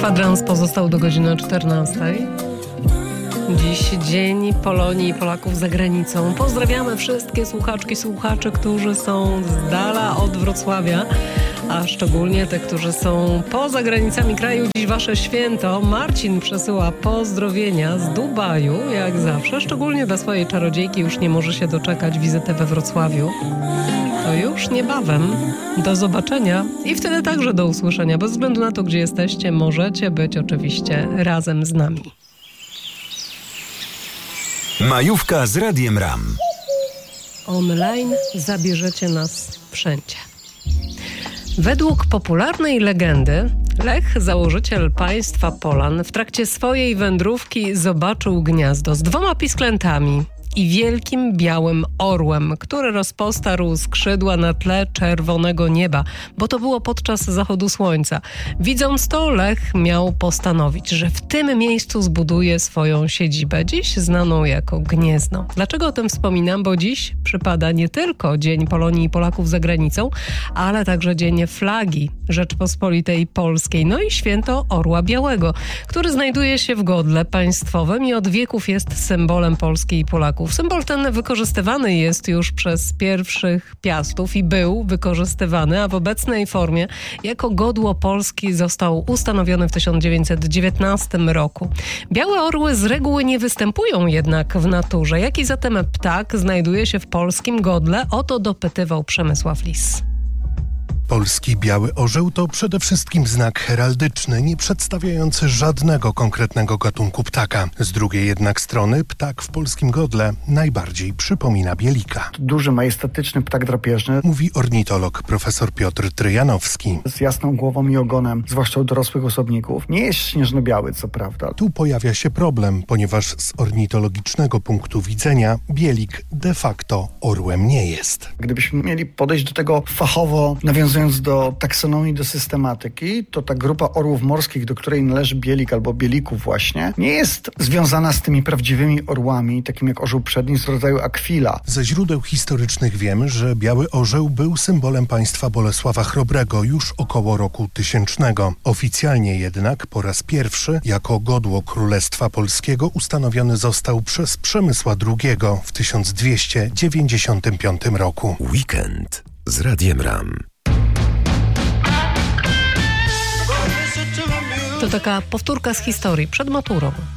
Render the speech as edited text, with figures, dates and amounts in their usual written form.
Kwadrans pozostał do godziny 14. Dziś Dzień Polonii i Polaków za granicą. Pozdrawiamy wszystkie słuchaczki, słuchaczy, którzy są z dala od Wrocławia, a szczególnie te, którzy są poza granicami kraju. Dziś wasze święto. Marcin przesyła pozdrowienia z Dubaju, jak zawsze. Szczególnie dla swojej czarodziejki już nie może się doczekać wizyty we Wrocławiu. To już niebawem. Do zobaczenia i wtedy także do usłyszenia. Bez względu na to, gdzie jesteście, możecie być oczywiście razem z nami. Majówka z Radiem RAM. Online zabierzecie nas wszędzie. Według popularnej legendy Lech, założyciel państwa Polan, w trakcie swojej wędrówki zobaczył gniazdo z 2 pisklętami i wielkim białym orłem, który rozpostarł skrzydła na tle czerwonego nieba, bo to było podczas zachodu słońca. Widząc to, Lech miał postanowić, że w tym miejscu zbuduje swoją siedzibę, dziś znaną jako Gniezno. Dlaczego o tym wspominam? Bo dziś przypada nie tylko Dzień Polonii i Polaków za granicą, ale także Dzień Flagi Rzeczpospolitej Polskiej, no i Święto Orła Białego, który znajduje się w godle państwowym i od wieków jest symbolem Polski i Polaków. Symbol ten wykorzystywany jest już przez pierwszych piastów i był wykorzystywany, a w obecnej formie jako godło Polski został ustanowiony w 1919 roku. Białe orły z reguły nie występują jednak w naturze. Jaki zatem ptak znajduje się w polskim godle? O to dopytywał Przemysław Lis. Polski biały orzeł to przede wszystkim znak heraldyczny, nie przedstawiający żadnego konkretnego gatunku ptaka. Z drugiej jednak strony ptak w polskim godle najbardziej przypomina bielika. Duży, majestatyczny ptak drapieżny. Mówi ornitolog profesor Piotr Tryjanowski. Z jasną głową i ogonem, zwłaszcza u dorosłych osobników. Nie jest śnieżno-biały, co prawda. Tu pojawia się problem, ponieważ z ornitologicznego punktu widzenia bielik de facto orłem nie jest. Gdybyśmy mieli podejść do tego fachowo, nawiązując do taksonomii, do systematyki, to ta grupa orłów morskich, do której należy bielik albo bielików właśnie, nie jest związana z tymi prawdziwymi orłami, takim jak orzeł przedni z rodzaju akwila. Ze źródeł historycznych wiemy, że biały orzeł był symbolem państwa Bolesława Chrobrego już około roku 1000. Oficjalnie jednak po raz pierwszy jako godło Królestwa Polskiego ustanowiony został przez Przemysła II w 1295 roku. Weekend z Radiem RAM. To taka powtórka z historii przed maturą.